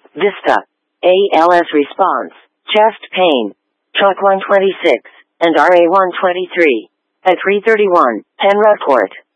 Vista. ALS response. Chest pain. Truck 126 and RA 123 at 331 Penrod Court.